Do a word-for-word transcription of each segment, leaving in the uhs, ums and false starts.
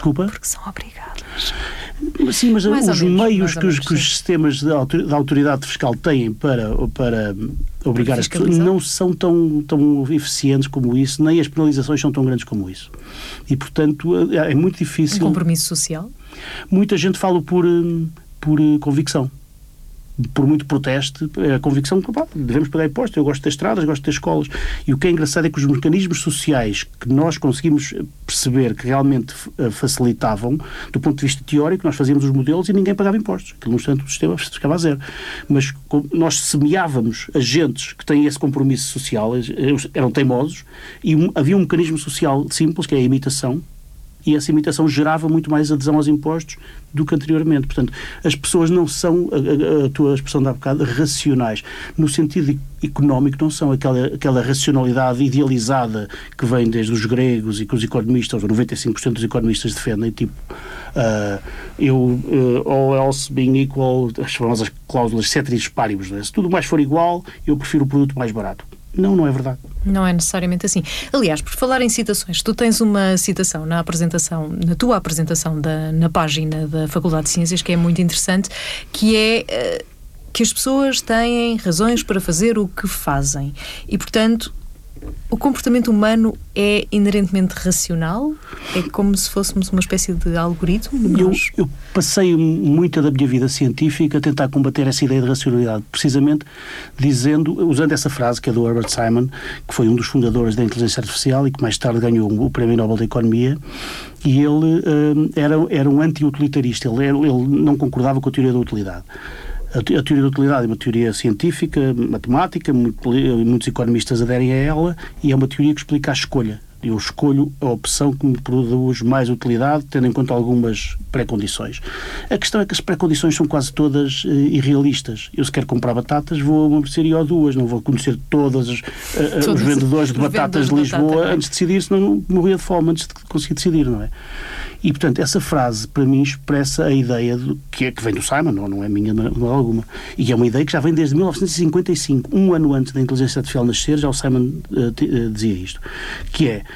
Desculpa? Porque são obrigadas. Sim, mas Mais os menos, meios que, menos, os, que os sistemas da autoridade fiscal têm para, para obrigar as pessoas não são tão, tão eficientes como isso, nem as penalizações são tão grandes como isso. E, portanto, é muito difícil... Um compromisso social? Muita gente fala por, por convicção. Por muito protesto, a convicção que pá, devemos pagar impostos, eu gosto das estradas, gosto das escolas. E o que é engraçado é que os mecanismos sociais que nós conseguimos perceber que realmente facilitavam, do ponto de vista teórico, nós fazíamos os modelos e ninguém pagava impostos. Aquilo, no instante, o sistema ficava a zero. Mas nós semeávamos agentes que têm esse compromisso social, eram teimosos, e um, havia um mecanismo social simples, que é a imitação, e essa imitação gerava muito mais adesão aos impostos do que anteriormente. Portanto, as pessoas não são, a, a, a tua expressão de há bocado, racionais. No sentido económico, não são aquela, aquela racionalidade idealizada que vem desde os gregos e que os economistas, ou noventa e cinco por cento dos economistas defendem, tipo, uh, eu, uh, all else being equal, as famosas cláusulas ceteris paribus, né? Se tudo mais for igual, eu prefiro o produto mais barato. Não, não é verdade. Não é necessariamente assim. Aliás, por falar em citações, tu tens uma citação na apresentação, na tua apresentação da, na página da Faculdade de Ciências, que é muito interessante, que é uh, que as pessoas têm razões para fazer o que fazem. E, portanto, o comportamento humano é inerentemente racional? É como se fôssemos uma espécie de algoritmo? Eu, eu passei muita da minha vida científica a tentar combater essa ideia de racionalidade, precisamente dizendo, usando essa frase que é do Herbert Simon, que foi um dos fundadores da inteligência artificial e que mais tarde ganhou o Prémio Nobel da Economia, e ele uh, era, era um anti-utilitarista, ele, ele não concordava com a teoria da utilidade. A teoria da utilidade é uma teoria científica, matemática, muitos economistas aderem a ela, e é uma teoria que explica a escolha. Eu escolho a opção que me produz mais utilidade, tendo em conta algumas pré-condições. A questão é que as pré-condições são quase todas uh, irrealistas. Eu, se quero comprar batatas, vou a uma mercearia ou duas, não vou conhecer todos os, uh, os vendedores de batatas de Lisboa batata, antes de decidir, senão morria de fome antes de conseguir decidir, não é? E, portanto, essa frase, para mim, expressa a ideia do, que, é, que vem do Simon, não, não é minha de alguma, e é uma ideia que já vem desde mil novecentos e cinquenta e cinco, um ano antes da inteligência artificial nascer, já o Simon uh, t, uh, dizia isto, que é,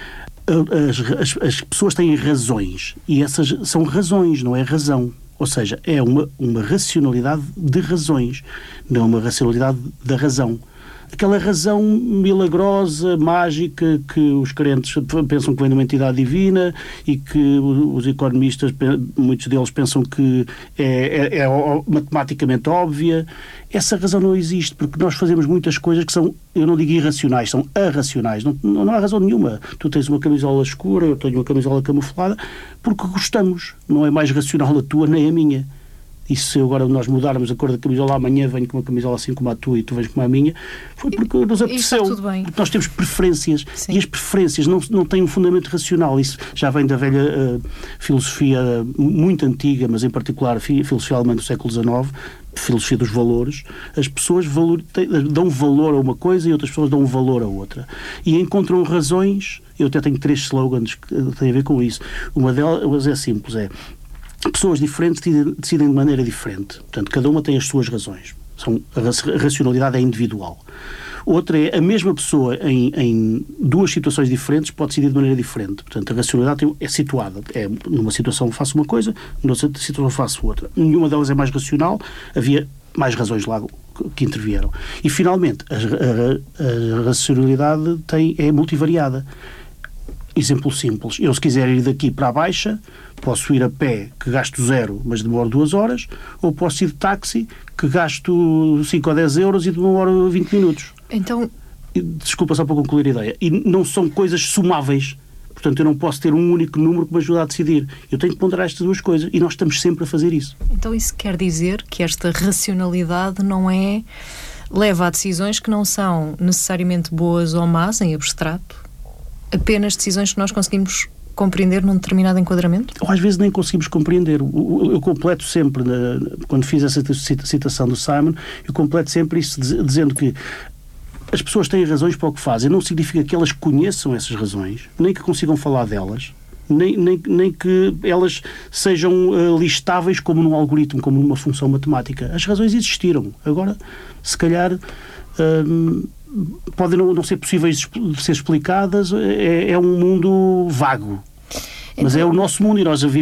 as, as, as pessoas têm razões, e essas são razões, não é razão. Ou seja, é uma, uma racionalidade de razões, não uma racionalidade da razão. Aquela razão milagrosa, mágica, que os crentes pensam que vem de uma entidade divina e que os economistas, muitos deles pensam que é, é, é matematicamente óbvia. Essa razão não existe, porque nós fazemos muitas coisas que são, eu não digo irracionais, são arracionais. Não, não, não há razão nenhuma. Tu tens uma camisola escura, eu tenho uma camisola camuflada, porque gostamos. Não é mais racional a tua nem a minha. E se agora nós mudarmos a cor da camisola, amanhã venho com uma camisola assim como a tua e tu vens com a minha, foi porque nos apeteceu. Tudo bem. Porque nós temos preferências. Sim. E as preferências não, não têm um fundamento racional. Isso já vem da velha uh, filosofia muito antiga, mas em particular filosofia alemã do século dezenove, filosofia dos valores. As pessoas valor, dão valor a uma coisa e outras pessoas dão valor a outra. E encontram razões. Eu até tenho três slogans que têm a ver com isso. Uma delas é simples, é: pessoas diferentes decidem de maneira diferente. Portanto, cada uma tem as suas razões. São, a racionalidade é individual. Outra é, a mesma pessoa em, em duas situações diferentes pode decidir de maneira diferente. Portanto, a racionalidade é situada. É, numa situação faço uma coisa, numa situação faço outra. Nenhuma delas é mais racional. Havia mais razões lá que intervieram. E, finalmente, a, a, a racionalidade tem, é multivariada. Exemplo simples. Eu, se quiser ir daqui para a Baixa, posso ir a pé, que gasto zero, mas demoro duas horas, ou posso ir de táxi, que gasto cinco ou dez euros e demoro vinte minutos. Então... Desculpa, só para concluir a ideia. E não são coisas somáveis. Portanto, eu não posso ter um único número que me ajude a decidir. Eu tenho que ponderar estas duas coisas e nós estamos sempre a fazer isso. Então isso quer dizer que esta racionalidade não é... leva a decisões que não são necessariamente boas ou más, em abstrato, apenas decisões que nós conseguimos compreender num determinado enquadramento? Ou às vezes nem conseguimos compreender. Eu completo sempre, quando fiz essa citação do Simon, eu completo sempre isso dizendo que as pessoas têm razões para o que fazem. Não significa que elas conheçam essas razões, nem que consigam falar delas, nem, nem, nem que elas sejam uh, listáveis como num algoritmo, como numa função matemática. As razões existiram. Agora, se calhar... Uh, podem não, não ser possíveis de ser explicadas, é, é um mundo vago. Então, mas é o nosso mundo e nós a